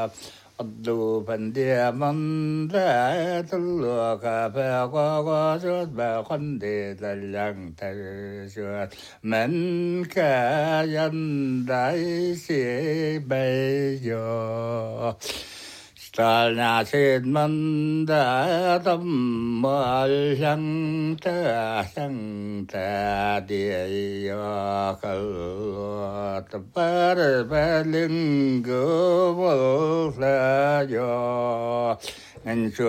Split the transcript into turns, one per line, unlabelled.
어두 반디만 달루가 배고고 젖배 건디 달량달쇼 만가연다이시 베요 달나신만다 덤멀향다 향다 디에요 걸로트 바르벨링고 몰라요